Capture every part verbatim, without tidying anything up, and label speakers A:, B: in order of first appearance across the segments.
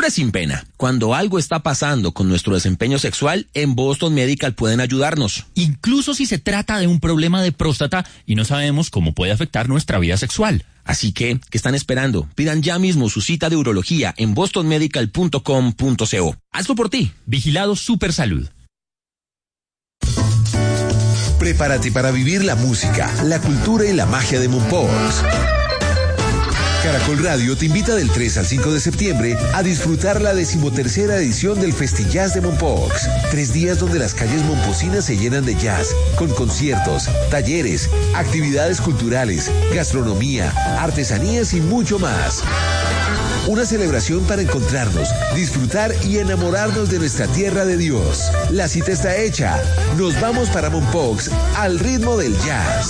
A: Llore sin pena. Cuando algo está pasando con nuestro desempeño sexual, en Boston Medical pueden ayudarnos.
B: Incluso si se trata de un problema de próstata y no sabemos cómo puede afectar nuestra vida sexual.
A: Así que, ¿qué están esperando? Pidan ya mismo su cita de urología en boston medical punto com punto co. Hazlo por ti.
B: Vigilado Supersalud.
C: Prepárate para vivir la música, la cultura y la magia de Mompox. Caracol Radio te invita del tres al cinco de septiembre a disfrutar la decimotercera edición del Festillas de Mompox. Tres días donde las calles momposinas se llenan de jazz, con conciertos, talleres, actividades culturales, gastronomía, artesanías y mucho más. Una celebración para encontrarnos, disfrutar y enamorarnos de nuestra tierra de Dios. La cita está hecha. Nos vamos para Mompox al ritmo del jazz.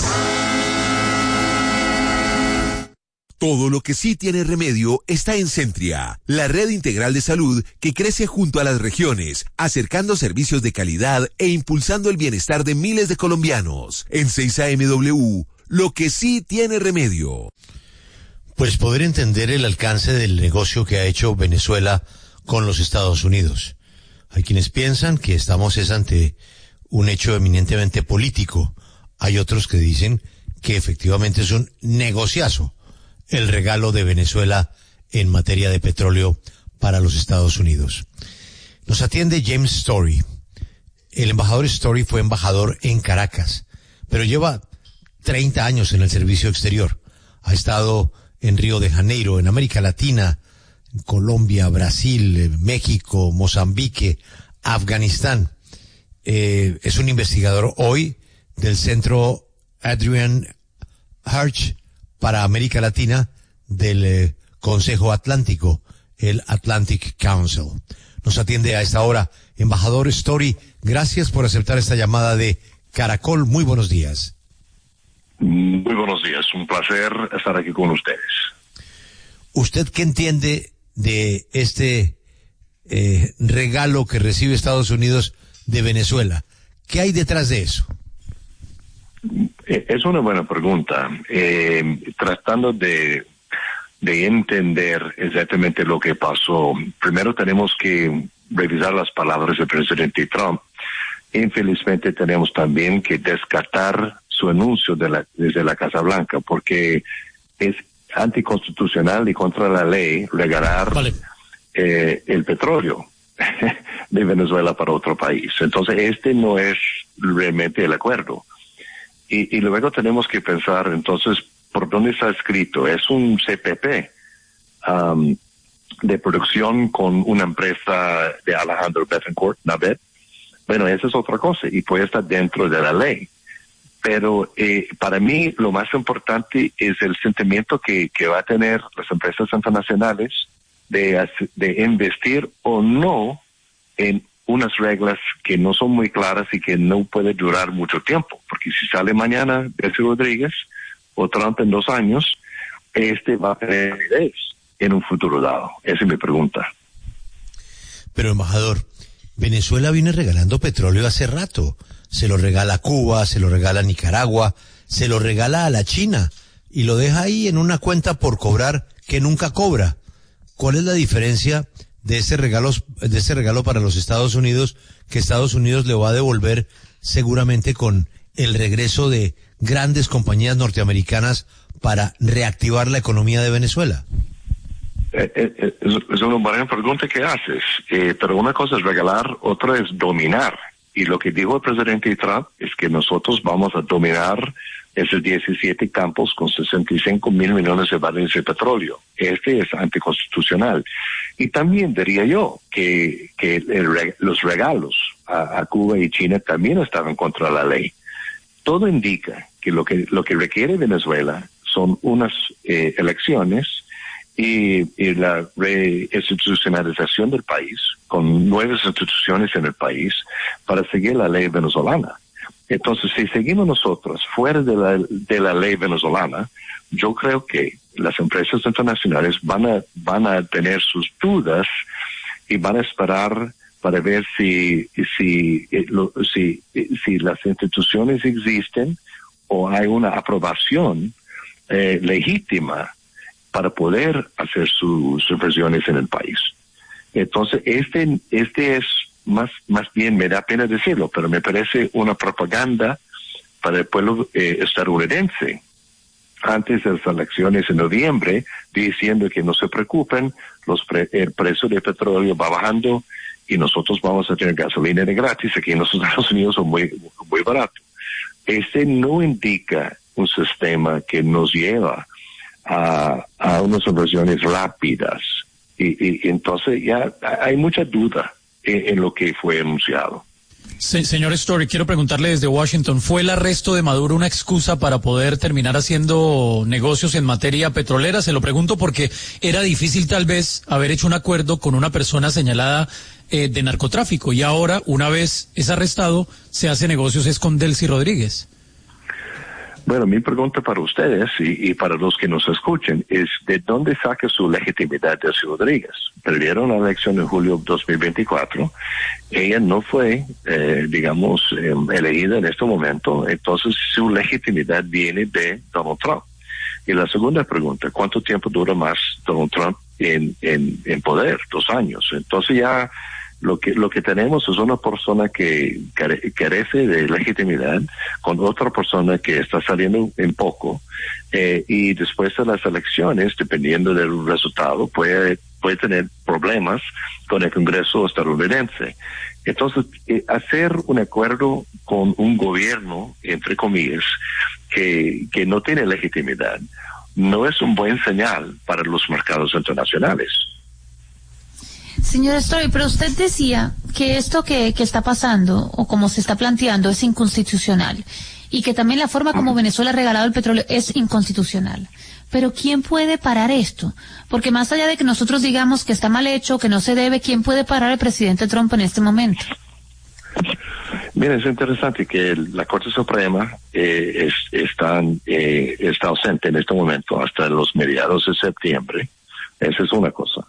C: Todo lo que sí tiene remedio está en Centria, la red integral de salud que crece junto a las regiones, acercando servicios de calidad e impulsando el bienestar de miles de colombianos. En seis A M W, lo que sí tiene remedio.
D: Pues poder entender el alcance del negocio que ha hecho Venezuela con los Estados Unidos. Hay quienes piensan que estamos es ante un hecho eminentemente político. Hay otros que dicen que efectivamente es un negociazo el regalo de Venezuela en materia de petróleo para los Estados Unidos. Nos atiende James Story. El embajador Story fue embajador en Caracas, pero lleva treinta años en el servicio exterior. Ha estado en Río de Janeiro, en América Latina, en Colombia, Brasil, México, Mozambique, Afganistán. Eh, es un investigador hoy del Centro Adrian Hirsch para América Latina del eh, Consejo Atlántico, el Atlantic Council. Nos atiende a esta hora. Embajador Story, gracias por aceptar esta llamada de Caracol. Muy buenos días.
E: Muy buenos días, un placer estar aquí con ustedes.
D: ¿Usted qué entiende de este eh, regalo que recibe Estados Unidos de Venezuela? ¿Qué hay detrás de eso?
E: Es una buena pregunta. Eh, tratando de, de entender exactamente lo que pasó, primero tenemos que revisar las palabras del presidente Trump. Infelizmente tenemos también que descartar su anuncio de la, desde la Casa Blanca, porque es anticonstitucional y contra la ley regalar vale. eh, el petróleo de Venezuela para otro país. Entonces este no es realmente el acuerdo. Y, y luego tenemos que pensar, entonces, ¿por dónde está escrito? Es un C P P um, de producción con una empresa de Alejandro Betancourt, Navet. Bueno, esa es otra cosa y puede estar dentro de la ley. Pero eh, para mí lo más importante es el sentimiento que, que va a tener las empresas internacionales de, de investir o no en unas reglas que no son muy claras y que no puede durar mucho tiempo, porque si sale mañana Delcy Rodríguez o Trump en dos años, este va a tener validez en un futuro dado. Esa es mi pregunta.
D: Pero, embajador, Venezuela viene regalando petróleo hace rato. Se lo regala a Cuba, se lo regala a Nicaragua, se lo regala a la China y lo deja ahí en una cuenta por cobrar que nunca cobra. ¿Cuál es la diferencia de ese regalo, de ese regalo para los Estados Unidos, que Estados Unidos le va a devolver seguramente con el regreso de grandes compañías norteamericanas para reactivar la economía de Venezuela?
E: Eh, eh, es, es una buena pregunta que haces, eh, pero una cosa es regalar, otra es dominar. Y lo que dijo el presidente Trump es que nosotros vamos a dominar esos diecisiete campos con sesenta y cinco mil millones de barriles de petróleo. Este es anticonstitucional. Y también diría yo que, que el, los regalos a, a Cuba y China también estaban contra la ley. Todo indica que lo que, lo que requiere Venezuela son unas eh, elecciones y, y la reinstitucionalización del país, con nuevas instituciones en el país, para seguir la ley venezolana. Entonces, si seguimos nosotros fuera de la, de la ley venezolana, yo creo que las empresas internacionales van a, van a tener sus dudas y van a esperar para ver si, si, si, si las instituciones existen o hay una aprobación eh, legítima para poder hacer sus subversiones en el país. Entonces, este, este es más, más bien, me da pena decirlo, pero me parece una propaganda para el pueblo eh, estadounidense. Antes de las elecciones en noviembre, diciendo que no se preocupen, los pre- el precio de petróleo va bajando y nosotros vamos a tener gasolina de gratis aquí en los Estados Unidos, son muy, muy barato. Este no indica un sistema que nos lleva a, a unas inversiones rápidas. Y, y, y entonces ya hay mucha duda en, en lo que fue anunciado.
F: Se, señor Story, quiero preguntarle desde Washington, ¿fue el arresto de Maduro una excusa para poder terminar haciendo negocios en materia petrolera? Se lo pregunto porque era difícil tal vez haber hecho un acuerdo con una persona señalada eh, de narcotráfico y ahora, una vez es arrestado, se hace negocios es con Delcy Rodríguez.
E: Bueno, mi pregunta para ustedes y, y para los que nos escuchen es ¿de dónde saca su legitimidad Delcy Rodríguez? Perdieron la elección en julio de dos mil veinticuatro. Ella no fue, eh, digamos, eh, elegida en este momento. Entonces, su legitimidad viene de Donald Trump. Y la segunda pregunta, ¿cuánto tiempo dura más Donald Trump en, en, en poder? Dos años. Entonces ya lo que lo que tenemos es una persona que care, carece de legitimidad con otra persona que está saliendo en poco eh, y después de las elecciones, dependiendo del resultado, puede puede tener problemas con el Congreso estadounidense. Entonces, eh, hacer un acuerdo con un gobierno, entre comillas, que, que no tiene legitimidad, no es un buen señal para los mercados internacionales.
G: Señor Story, pero usted decía que esto que, que está pasando, o como se está planteando, es inconstitucional, y que también la forma como Venezuela ha regalado el petróleo es inconstitucional. Pero ¿quién puede parar esto? Porque más allá de que nosotros digamos que está mal hecho, que no se debe, ¿quién puede parar al presidente Trump en este momento?
E: Mira, es interesante que la Corte Suprema eh, es, está, eh, está ausente en este momento hasta los mediados de septiembre. Esa es una cosa.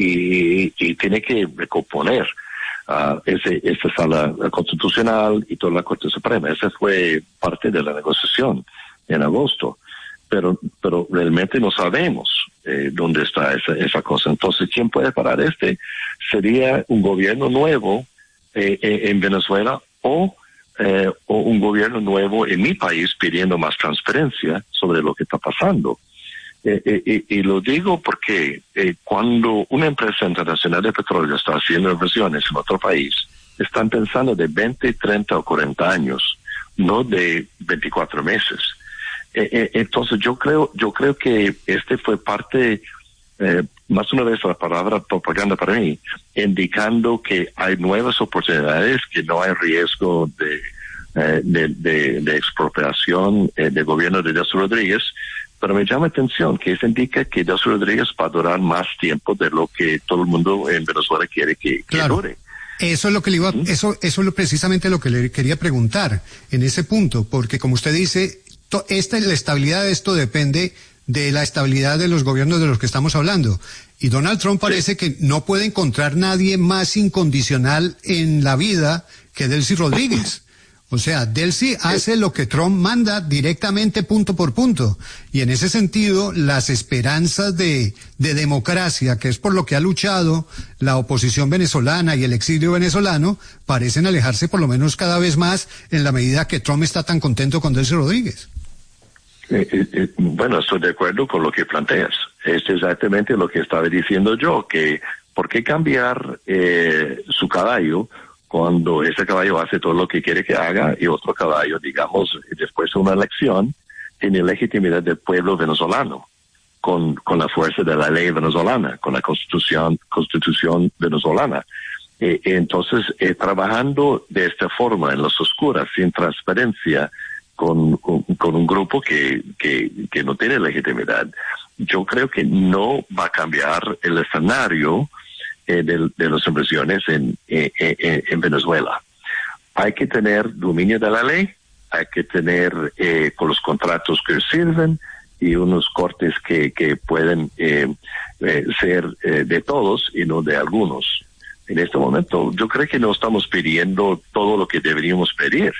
E: Y, y, y tiene que recomponer uh, ese, esta sala constitucional y toda la Corte Suprema. Esa fue parte de la negociación en agosto. Pero, pero realmente no sabemos eh, dónde está esa, esa cosa. Entonces, ¿quién puede parar este? Sería un gobierno nuevo eh, en Venezuela o, eh, o un gobierno nuevo en mi país pidiendo más transparencia sobre lo que está pasando. Eh, eh, y lo digo porque eh, cuando una empresa internacional de petróleo está haciendo inversiones en otro país, están pensando de veinte, treinta o cuarenta años, no de veinticuatro meses. Eh, eh, entonces yo creo yo creo que este fue parte, eh, más una vez la palabra propaganda para mí, indicando que hay nuevas oportunidades, que no hay riesgo de, eh, de, de, de expropiación eh, del gobierno de Delcy Rodríguez. Pero me llama la atención que eso indica que Delcy Rodríguez va a durar más tiempo de lo que todo el mundo en Venezuela quiere que, que
H: claro.
E: dure.
H: Eso es lo que le iba, ¿Mm? eso, eso es lo, precisamente lo que le quería preguntar en ese punto, porque como usted dice, to, esta, la estabilidad de esto depende de la estabilidad de los gobiernos de los que estamos hablando. Y Donald Trump parece sí. que no puede encontrar nadie más incondicional en la vida que Delcy Rodríguez. O sea, Delcy hace lo que Trump manda directamente punto por punto. Y en ese sentido, las esperanzas de, de democracia, que es por lo que ha luchado la oposición venezolana y el exilio venezolano, parecen alejarse por lo menos cada vez más en la medida que Trump está tan contento con Delcy Rodríguez.
E: Eh, eh, eh, bueno, estoy de acuerdo con lo que planteas. Es exactamente lo que estaba diciendo yo, que ¿por qué cambiar eh, su caballo cuando ese caballo hace todo lo que quiere que haga y otro caballo, digamos, después de una elección, tiene legitimidad del pueblo venezolano, con, con la fuerza de la ley venezolana, con la constitución, constitución venezolana? Eh, entonces, eh, trabajando de esta forma, en las oscuras, sin transparencia, con, con, con un grupo que, que, que no tiene legitimidad, yo creo que no va a cambiar el escenario De, de las inversiones en, en, en Venezuela. Hay que tener dominio de la ley, hay que tener eh, con los contratos que sirven y unos cortes que, que pueden eh, eh, ser eh, de todos y no de algunos. En este momento yo creo que no estamos pidiendo todo lo que deberíamos pedir.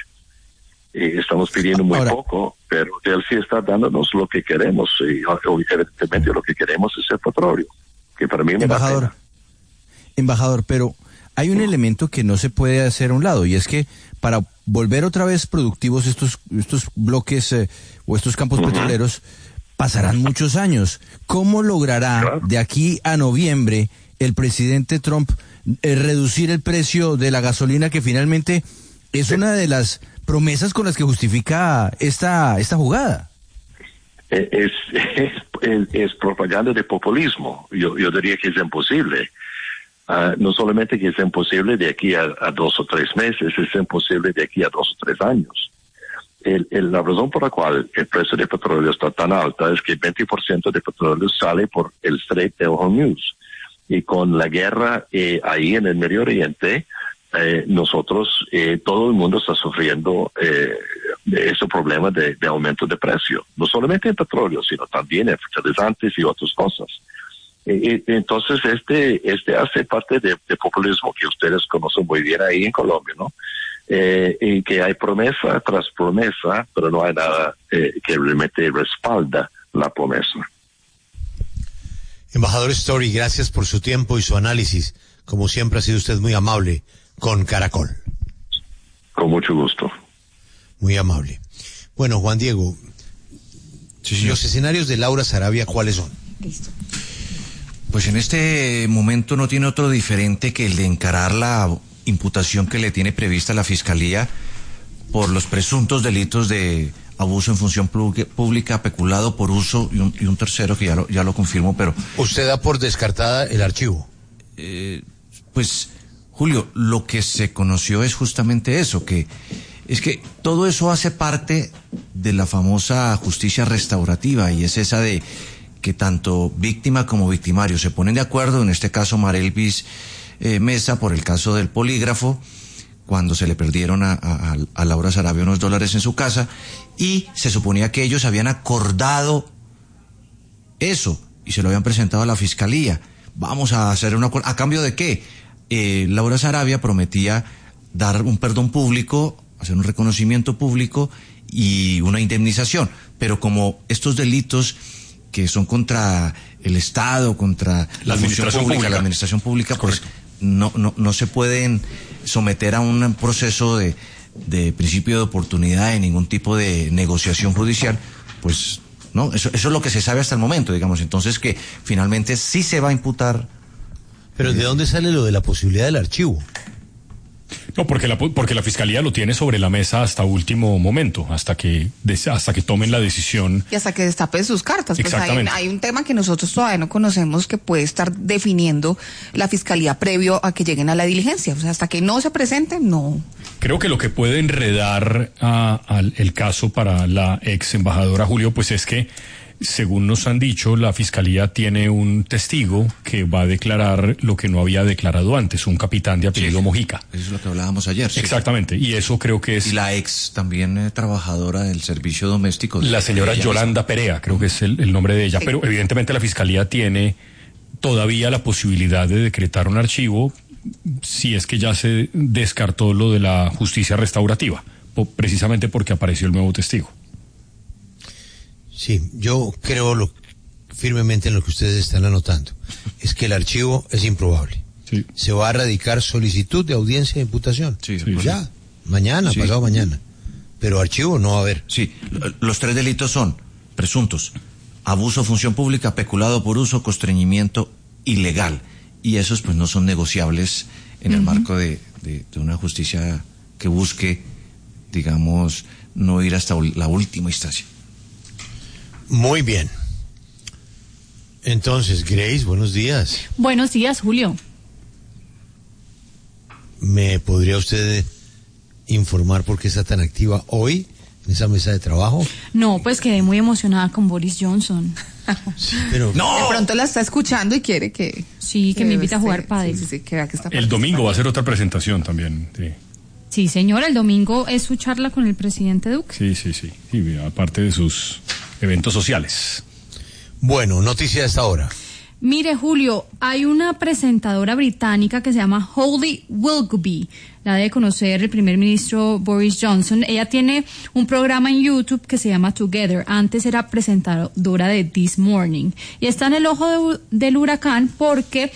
E: Eh, estamos pidiendo muy Ahora, poco, pero él sí está dándonos lo que queremos y evidentemente lo que queremos es el petróleo, que para mí me da pena.
I: Embajador, pero hay un elemento que no se puede hacer a un lado, y es que para volver otra vez productivos estos, estos bloques eh, o estos campos uh-huh. petroleros, pasarán muchos años. ¿Cómo logrará claro. de aquí a noviembre el presidente Trump eh, reducir el precio de la gasolina, que finalmente es sí. una de las promesas con las que justifica esta, esta jugada?
E: Es, es, es, es propaganda de populismo. Yo, yo diría que es imposible. Uh, no solamente que es imposible de aquí a, a dos o tres meses, es imposible de aquí a dos o tres años. El, el, la razón por la cual el precio de petróleo está tan alta es que veinte por ciento de petróleo sale por el Strait de Hormuz. Y con la guerra eh, ahí en el Medio Oriente, eh, nosotros, eh, todo el mundo está sufriendo eh, de ese problema de, de aumento de precio. No solamente en petróleo, sino también en fertilizantes y otras cosas. Eh, entonces, este este hace parte de, de populismo que ustedes conocen muy bien ahí en Colombia, ¿no? Eh, y que hay promesa tras promesa, pero no hay nada eh, que realmente respalda la promesa.
D: Embajador Story, gracias por su tiempo y su análisis. Como siempre ha sido usted muy amable con Caracol.
E: Con mucho gusto.
D: Muy amable. Bueno, Juan Diego, sí, sí. los escenarios de Laura Sarabia, ¿cuáles son?
J: Listo. Pues en este momento no tiene otro diferente que el de encarar la imputación que le tiene prevista la Fiscalía por los presuntos delitos de abuso en función pública, peculado por uso y un, y un tercero que ya lo, ya lo confirmo, pero...
D: ¿Usted da por descartada el archivo?
J: Eh, pues, Julio, lo que se conoció es justamente eso, que es que todo eso hace parte de la famosa justicia restaurativa, y es esa de que tanto víctima como victimario se ponen de acuerdo, en este caso Marelvis eh, Mesa por el caso del polígrafo, cuando se le perdieron a, a, a Laura Sarabia unos dólares en su casa, y se suponía que ellos habían acordado eso, y se lo habían presentado a la Fiscalía. Vamos a hacer un acuerdo, ¿a cambio de qué? Eh, Laura Sarabia prometía dar un perdón público, hacer un reconocimiento público y una indemnización, pero como estos delitos que son contra el Estado, contra la, la administración pública, pública, la administración pública, pues no, no, no se pueden someter a un proceso de, de principio de oportunidad, de ningún tipo de negociación judicial, pues no, eso, eso es lo que se sabe hasta el momento, digamos, entonces que finalmente sí se va a imputar.
D: Pero ¿de dónde sale lo de la posibilidad del archivo?
K: No, porque la, porque la Fiscalía lo tiene sobre la mesa hasta último momento, hasta que hasta que tomen la decisión.
L: Y hasta que destapen sus cartas. Pues
K: Exactamente.
L: Hay, hay un tema que nosotros todavía no conocemos que puede estar definiendo la Fiscalía previo a que lleguen a la diligencia. O sea, hasta que no se presenten, no.
K: Creo que lo que puede enredar a, a el caso para la ex embajadora Julio, pues es que, según nos han dicho, la Fiscalía tiene un testigo que va a declarar lo que no había declarado antes, un capitán de apellido
J: sí,
K: Mojica.
J: Eso es lo que hablábamos ayer. Sí.
K: Exactamente, y eso creo que es...
J: Y la ex también eh, trabajadora del servicio doméstico.
K: La señora Yolanda misma. Perea, creo que es el, el nombre de ella, sí. Pero evidentemente la Fiscalía tiene todavía la posibilidad de decretar un archivo si es que ya se descartó lo de la justicia restaurativa, precisamente porque apareció el nuevo testigo.
D: Sí, yo creo lo, firmemente en lo que ustedes están anotando. Es que el archivo es improbable.
K: Sí.
D: Se va a radicar solicitud de audiencia de imputación.
J: Sí,
D: sí, ya, sí. mañana, sí. pasado mañana. Pero archivo no va a haber.
J: Sí, los tres delitos son presuntos: abuso de función pública, peculado por uso, constreñimiento ilegal. Y esos pues no son negociables en uh-huh. el marco de, de, de una justicia que busque, digamos, no ir hasta la última instancia.
D: Muy bien. Entonces, Grace, buenos días.
G: Buenos días, Julio.
D: ¿Me podría usted informar por qué está tan activa hoy en esa mesa de trabajo?
G: No, pues quedé muy emocionada con Boris Johnson.
D: Sí, pero...
L: ¡No! De pronto la está escuchando y quiere que...
G: Sí, que, que me invita a jugar pádel.
L: Sí, sí, sí, que vea que está
K: el domingo va a ser otra presentación también, sí.
G: Sí, señora, el domingo es su charla con el presidente Duque.
K: Sí, sí, sí, sí, aparte de sus eventos sociales.
D: Bueno, noticia de esta hora.
G: Mire, Julio, hay una presentadora británica que se llama Holly Willoughby, la debe conocer el primer ministro Boris Johnson. Ella tiene un programa en YouTube que se llama Together. Antes era presentadora de This Morning. Y está en el ojo de, del huracán porque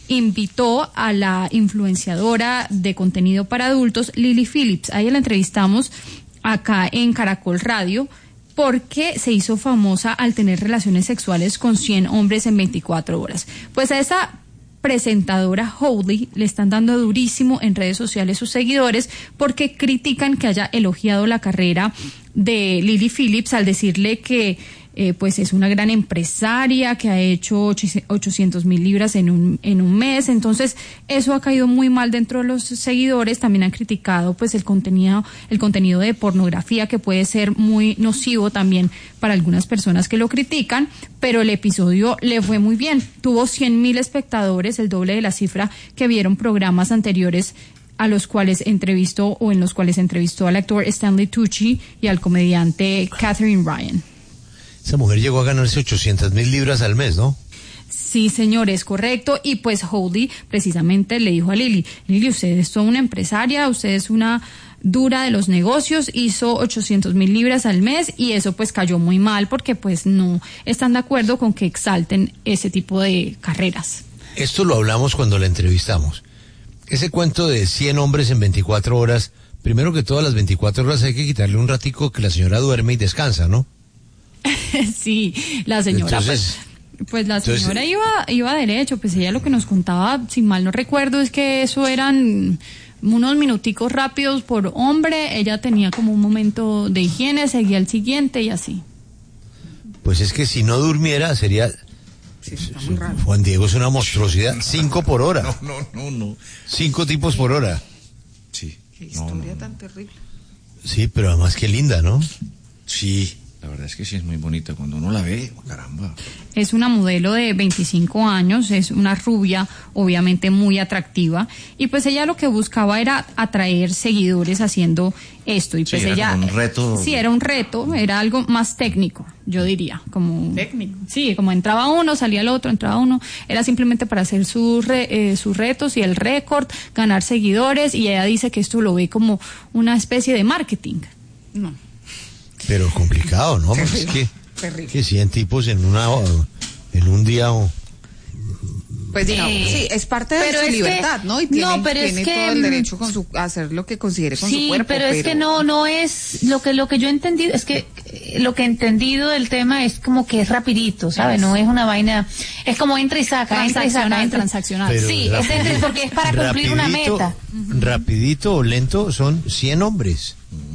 M: invitó a la influenciadora de contenido para adultos, Lily Phillips. A ella la entrevistamos acá en Caracol Radio porque se hizo famosa al tener relaciones sexuales con cien hombres en veinticuatro horas. Pues a esa presentadora Howley le están dando durísimo en redes sociales sus seguidores porque critican que haya elogiado la carrera de Lily Phillips al decirle que Eh, pues es una gran empresaria que ha hecho ochocientos mil libras en un en un mes. Entonces eso ha caído muy mal dentro de los seguidores. También han criticado pues el contenido el contenido de pornografía, que puede ser muy nocivo también para algunas personas que lo critican, pero el episodio le fue muy bien. Tuvo cien mil espectadores, el doble de la cifra que vieron programas anteriores a los cuales entrevistó o en los cuales entrevistó al actor Stanley Tucci y al comediante Katherine Ryan.
D: Esa mujer llegó a ganarse ochocientas mil libras al mes, ¿no?
M: Sí, señor, es correcto. Y pues Howley precisamente le dijo a Lily, Lily, usted es toda una empresaria, usted es una dura de los negocios, hizo ochocientos mil libras al mes, y eso pues cayó muy mal porque pues no están de acuerdo con que exalten ese tipo de carreras.
D: Esto lo hablamos cuando la entrevistamos. Ese cuento de cien hombres en veinticuatro horas, primero que todas las veinticuatro horas hay que quitarle un ratico que la señora duerme y descansa, ¿no?
M: Sí, la señora
D: entonces,
M: pues, pues la señora entonces, iba iba derecho, pues ella lo que nos contaba, si mal no recuerdo, es que eso eran unos minuticos rápidos por hombre, ella tenía como un momento de higiene, seguía el siguiente y así.
D: Pues es que si no durmiera sería...
L: Sí, está muy raro.
D: Juan Diego es una monstruosidad, cinco por hora.
J: No, no, no, no.
D: Cinco tipos por hora.
J: Sí.
L: Qué historia
J: no, no,
L: tan
J: no.
L: terrible.
D: Sí, pero además qué linda, ¿no?
J: Sí. La verdad es que sí es muy bonita cuando uno la ve, oh, caramba.
M: Es una modelo de veinticinco años, es una rubia, obviamente muy atractiva, y pues ella lo que buscaba era atraer seguidores haciendo esto, y pues
J: sí, era
M: ella...
J: como un reto.
M: Sí, era un reto, era algo más técnico, yo diría, como...
L: Técnico.
M: Sí, como entraba uno, salía el otro, entraba uno, era simplemente para hacer sus, re, eh, sus retos y el récord, ganar seguidores, y ella dice que esto lo ve como una especie de marketing.
L: No.
D: Pero complicado, ¿no? Porque es que, que cien tipos en una en un día o...
L: Pues digamos,
M: Eh,
L: sí, es parte de
M: pero
L: su
M: es
L: libertad,
M: que-
L: ¿no? Y tiene,
M: no, pero es
L: tiene
M: que,
L: todo el derecho con su, a hacer lo que considere con
G: Sí,
L: su cuerpo.
G: pero es que no no es lo que lo que yo he entendido es que eh, lo que he entendido del tema es como que es rapidito, ¿sabes? No es una vaina, es como entra y saca, entra y saca,
M: Transaccional,
G: entra-
M: transaccional.
D: Pero
G: Sí, es
D: rapidito-
G: entre- porque es para cumplir una
D: rapidito-
G: meta.
D: Rapidito o lento son cien hombres.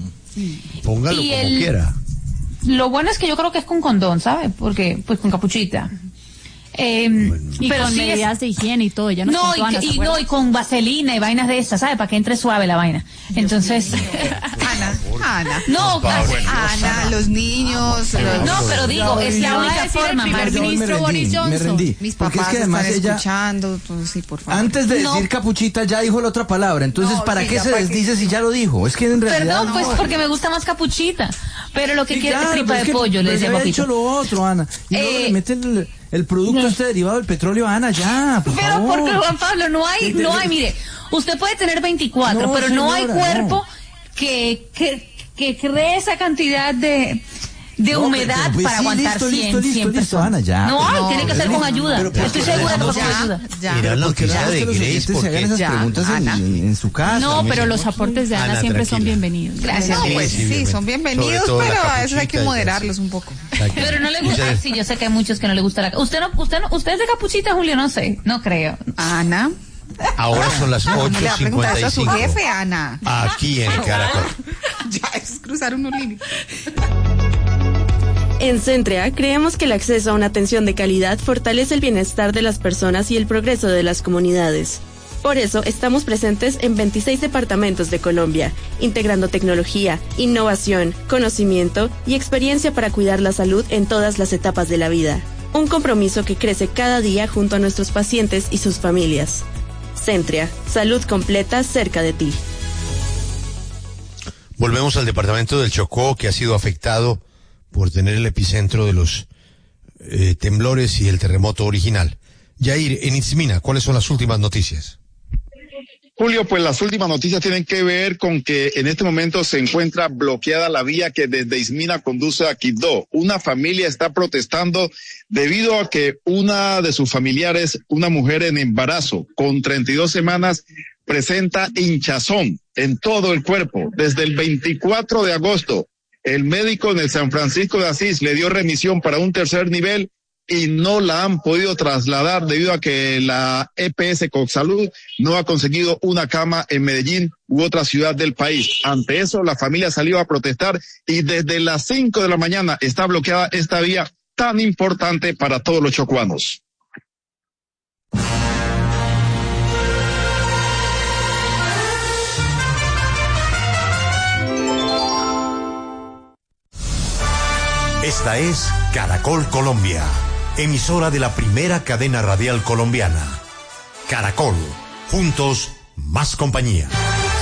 D: Póngalo
G: Y
D: como
G: el-
D: quiera.
G: Lo bueno es que yo creo que es con condón, ¿sabes? Porque pues con capuchita. Eh,
M: Y
G: pero
M: con
G: sí es-
M: medidas de higiene y todo, ya nos
G: no,
M: contó
G: y,
M: Ana,
G: que-
M: ¿se
G: y
M: acuerda?
G: no, y con vaselina y vainas de esas, ¿sabes? Para que entre suave la vaina. Entonces,
L: Ana, Ana.
G: no,
D: Pablo,
L: Ana, los niños. los-
G: no, pero digo, es la
M: Ya va a
G: única
M: decir el
G: forma,
M: primer
G: Martín.
M: ministro
I: me
M: Boris
I: rendí, me
M: Johnson.
I: rendí.
L: Mis
I: Porque
L: papás
I: es que además
L: están
I: ella,
L: escuchando, entonces sí, por favor.
I: antes de
G: No.
I: decir capuchita, ya dijo la otra palabra. Entonces,
L: No,
I: ¿para
L: sí,
I: qué
L: ya
I: se
L: para
I: desdice si ya lo dijo? Es que en realidad...
G: Perdón, pues
I: no.
G: porque me gusta más capuchita. Pero lo que
I: Sí,
G: quiero
I: claro,
G: es tripa
I: pero
G: de
I: es que-
G: pollo, le
I: pero
G: decía
I: ya había
G: papito.
I: dicho lo otro, Ana. Y luego
G: Eh,
I: le meten el, el producto
G: no.
I: este derivado del petróleo a Ana, ya, por
G: Pero
I: favor.
G: porque Juan Pablo, no hay,
I: ¿Qué te-
G: no hay, mire, usted puede tener veinticuatro,
I: No,
G: pero no hay
I: señora,
G: cuerpo que, que, que cree esa cantidad de, de
I: No,
G: humedad
I: pero, pues,
G: para
I: sí,
G: aguantar
I: listo,
G: cien,
I: listo, listo,
G: cien
I: listo,
G: personas.
I: Ana, ya.
G: No hay,
L: No,
G: tiene que ser
L: pero-
G: con ayuda.
I: pero- pero-
G: Estoy
I: pero-
G: segura que
I: pero-
G: fue con
L: ya,
G: ayuda.
L: ya.
D: Era la
I: Porque
D: noticia
I: ya
D: de
I: que los
D: Grace
I: oyentes se hagan
D: porque...
I: esas
L: Ya,
I: preguntas en,
L: Ana.
I: en- en su casa.
M: No,
I: en
M: pero
I: su-
M: los aportes de Ana,
D: Ana,
M: siempre son
D: tranquila.
M: bienvenidos.
G: Gracias.
L: No,
D: Sí,
L: pues
D: sí,
L: sí,
D: bienvenido.
L: son bienvenidos,
D: Sobre todo la
L: pero a veces hay
D: capuchita
L: que
D: y
L: moderarlos un poco.
D: Exacto.
G: Pero no le gusta,
D: Muchas-
G: sí, yo sé que hay muchos que no le gusta la... Usted no, usted no, usted es de capuchita, Julio, no sé, no creo.
L: Ana,
D: Ahora son las
L: ¿cómo
D: ocho
L: le va a preguntar
D: cincuenta
L: eso
D: y
L: a su
D: cinco.
L: jefe, Ana?
D: Aquí en Caracol.
L: Ya, es cruzar unos límites.
N: En Centrea creemos que el acceso a una atención de calidad fortalece el bienestar de las personas y el progreso de las comunidades. Por eso estamos presentes en veintiséis departamentos de Colombia, integrando tecnología, innovación, conocimiento y experiencia para cuidar la salud en todas las etapas de la vida. Un compromiso que crece cada día junto a nuestros pacientes y sus familias. Centrea, salud completa cerca de ti.
D: Volvemos al departamento del Chocó, que ha sido afectado por tener el epicentro de los eh, temblores y el terremoto original. Yair, en Itzmina, ¿cuáles son las últimas noticias?
O: Julio, pues las últimas noticias tienen que ver con que en este momento se encuentra bloqueada la vía que desde Ismina conduce a Quibdó. Una familia está protestando debido a que una de sus familiares, una mujer en embarazo con treinta y dos semanas, presenta hinchazón en todo el cuerpo. Desde el veinticuatro de agosto, el médico en el San Francisco de Asís le dio remisión para un tercer nivel y no la han podido trasladar debido a que la E P S Coxsalud no ha conseguido una cama en Medellín u otra ciudad del país. Ante eso, la familia salió a protestar y desde las cinco de la mañana está bloqueada esta vía tan importante para todos los chocuanos.
C: Esta es Caracol Colombia, emisora de la primera cadena radial colombiana. Caracol, juntos, más compañía.